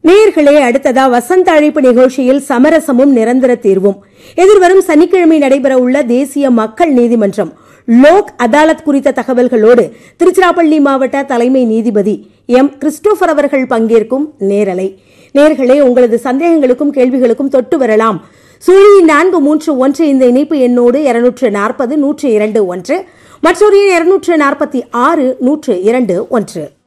நேயர்களே, அடுத்ததா வசந்த அழைப்பு நிகழ்ச்சியில் சமரசமும் நிரந்தர தீர்வும். எதிர்வரும் சனிக்கிழமை நடைபெற உள்ள தேசிய மக்கள் நீதிமன்றம் லோக் அதாலத் குறித்த தகவல்களோடு திருச்சிராப்பள்ளி மாவட்ட தலைமை நீதிபதி எம் கிறிஸ்டோபர் அவர்கள் பங்கேற்கும் நேரலை. நேயர்களே, உங்களது சந்தேகங்களுக்கும் கேள்விகளுக்கும் தொட்டு வரலாம். 0431 இந்த இணைப்பு எண்ணோடு 240 102 1 மற்றொரு 246 102 1.